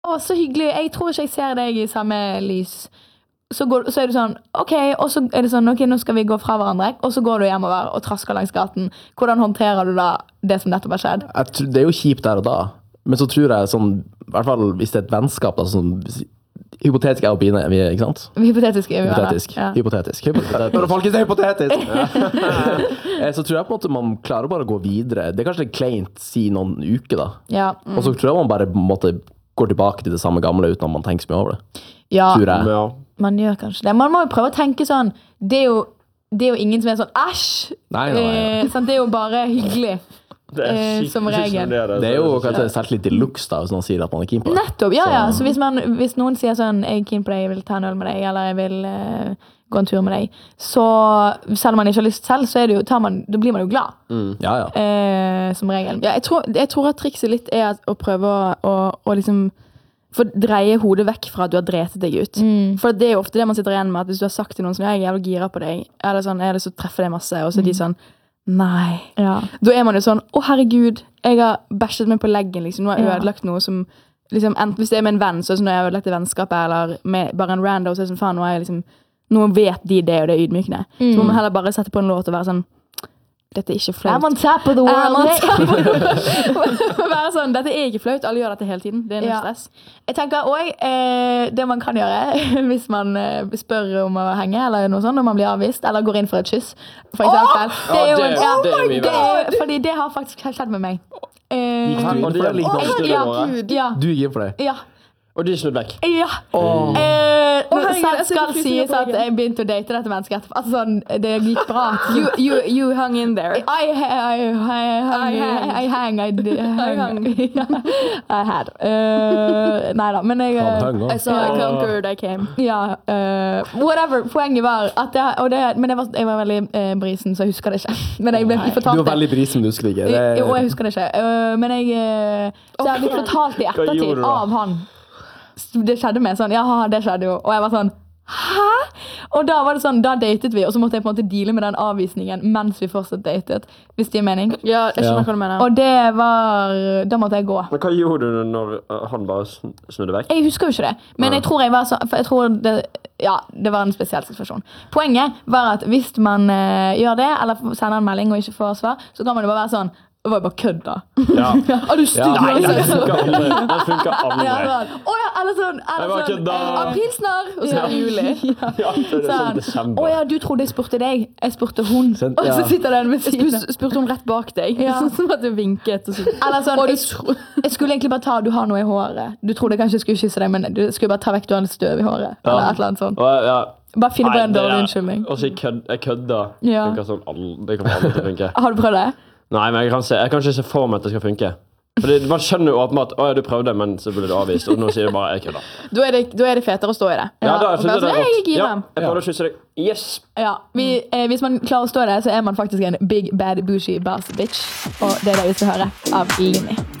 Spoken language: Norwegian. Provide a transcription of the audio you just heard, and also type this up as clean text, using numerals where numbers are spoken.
Å, så hyggelig, jeg tror ikke jeg ser deg i samme lys. Så det sånn, ok, og så det sånn, ok, nå skal vi gå fra hverandre, og så går du hjemover og trasker langs gaten. Hvordan håndterer du da det som nettopp har skjedd? Det jo kjipt der og da, men så tror jeg sånn, i hvert fall hvis det et vennskap, da, sånn, hypotetisk og Bine, vi ikke sant? Hypotetisk. Hypotetisk. Når folk ikke er hypotetisk. Så tror jeg på en måte man klarer bare å gå videre. Det kanskje litt kleint si noen uker da. Ja. Og så tror jeg man bare på en måte går tilbake til det samme gamle uten at man tenker så mye over det. Ja, tror jeg. Man gjør kanskje det. Man må jo prøve å tenke sånn, det er jo ingen som er sånn, æsj! Nei. Sånn, det er jo bare hyggelig. Som regel. Det er jo kanskje selvtillit i looks da, hvis noen sier at man er keen på det. Nettopp, ja. Så hvis noen sier sånn, jeg er keen på deg, jeg vil ta en øl med deg, eller jeg vil gå en tur med deg, så selv om man ikke har lyst selv, så er det jo, da blir man jo glad. Ja. Som regel. Ja, jeg tror at trikset litt er å prøve å liksom dreie hodet vekk fra at du har dretet deg ut. For det er jo ofte det man sitter igjen med, at hvis du har sagt til noen som jeg er jævlig gira på deg, eller sånn, jeg har lyst til å treffe deg masse, og så er de sånn, nei. Ja. Da er man jo sånn, å herregud, jeg har bæsjet meg på leggen, liksom. Nå har jeg ødelagt noe som, liksom, enten hvis det er med en venn, så er det sånn at jeg har ødelagt et vennskap, eller med bare en random, så er det sånn, faen, nå vet de det, og det er ydmykende. Så må man heller bare sette på en låt og være sånn, dette er ikke flaut. I'm on top of the world. Være sånn, dette er ikke flaut, alle gjør dette hele tiden. Det er noe stress. Jeg tenker også, det man kan gjøre, hvis man spør om å henge, eller noe sånt, når man blir avvist, eller går inn for et kyss, for eksempel. Fordi det har faktisk skjedd med meg. Du gikk inn for det? Ja. Og de snudd vekk? Ja. Skal sies at jeg begynte å date dette mennesket. Altså sånn, det gikk bra. You hung in there. I had. Neida, men jeg... I saw I conquered, I came. Ja, whatever. Poenget var at men jeg var veldig brisen, så jeg husker det ikke. Men jeg ble fortalt det. Du var veldig brisen, men du husker det ikke. Jo, jeg husker det ikke. Men jeg ble fortalt i ettertid av han. Det skjedde med sånn, ja, det skjedde jo. Og jeg var sånn, hæ? Og da var det sånn, da datet vi, og så måtte jeg på en måte deale med den avvisningen mens vi fortsatt datet, hvis det gir mening. Ja, jeg skjønner hva du mener. Og det var, da måtte jeg gå. Men hva gjorde du når han bare snudde vekk? Jeg husker jo ikke det, men jeg tror jeg var sånn, for jeg tror det var en spesiell situasjon. Poenget var at hvis man gjør det, eller sender en melding og ikke får svar, så kan man jo bare være sånn, det var jo bare kødd da. Ja. Og du stygg. Nei, det funker aldri. Eller sånn, aprilsnarr, og så er det juli. Åja, du trodde jeg spurte deg. Jeg spurte hun. Og så sitter den ved siden. Spurte hun rett bak deg. Som at du vinket. Eller sånn, jeg skulle egentlig bare du har noe i håret. Du trodde kanskje jeg skulle kysse deg, men du skulle bare ta vekk, du har en støv i håret. Eller et eller annet sånt. Bare finne på en dårlig unnskyldning. Og så jeg kødda. Det kommer aldri til å funke. Har du prøvd det? Nei, men jeg kan ikke se for meg at det skal funke. Fordi man skjønner jo åpenbart at du prøvde, men så ble du avvist, og nå sier du bare jeg kødder. Da er det fetere å stå i det. Ja, da synes jeg det er godt. Jeg prøvde å kysse deg. Yes! Ja, hvis man klarer å stå i det, så er man faktisk en big, bad, bougie, boss bitch. Og det er det vi skal høre av Lini.